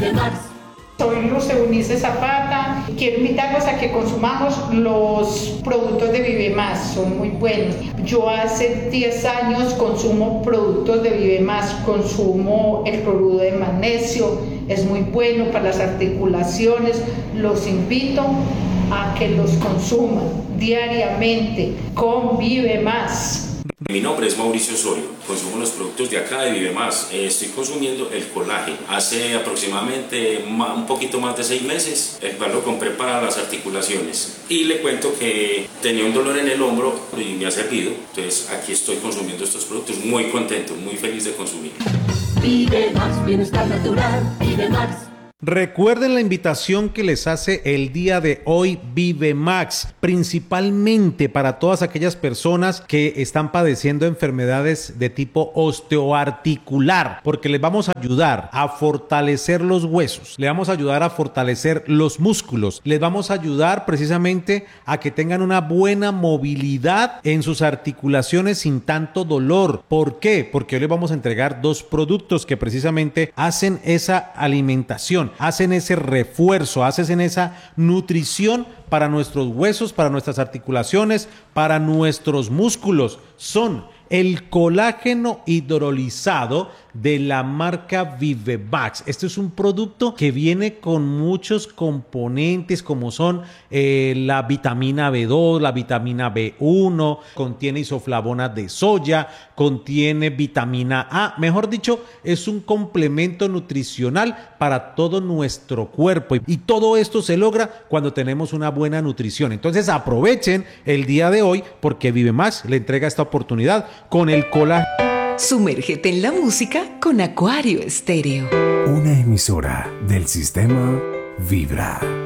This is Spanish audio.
Soy Luz Eunice Zapata. Quiero invitarlos a que consumamos los productos de Vive Más, son muy buenos. Yo hace 10 años consumo productos de Vive Más, consumo el cloruro de magnesio, es muy bueno para las articulaciones. Los invito a que los consuman diariamente con Vive Más. Mi nombre es Mauricio Osorio, consumo los productos de acá de Vive Más. Estoy consumiendo el colágeno hace aproximadamente un poquito más de 6 meses, el cual lo compré para las articulaciones. Y le cuento que tenía un dolor en el hombro y me ha servido. Entonces aquí estoy consumiendo estos productos, muy contento, muy feliz de consumir. Vive Más, bienestar natural, Vive Más. Recuerden la invitación que les hace el día de hoy Vive Max, principalmente para todas aquellas personas que están padeciendo enfermedades de tipo osteoarticular, porque les vamos a ayudar a fortalecer los huesos, les vamos a ayudar a fortalecer los músculos, les vamos a ayudar precisamente a que tengan una buena movilidad en sus articulaciones sin tanto dolor. ¿Por qué? Porque hoy les vamos a entregar 2 productos que precisamente hacen esa alimentación, hacen ese refuerzo, hacen esa nutrición para nuestros huesos, para nuestras articulaciones, para nuestros músculos. Son el colágeno hidrolizado de la marca Vivevax. Este es un producto que viene con muchos componentes como son la vitamina B2, la vitamina B1, contiene isoflavonas de soya, contiene vitamina A. Mejor dicho, es un complemento nutricional para todo nuestro cuerpo. Y todo esto se logra cuando tenemos una buena nutrición. Entonces aprovechen el día de hoy porque Vivevax le entrega esta oportunidad con el colágeno. Sumérgete en la música con Acuario Estéreo. Una emisora del sistema Vibra.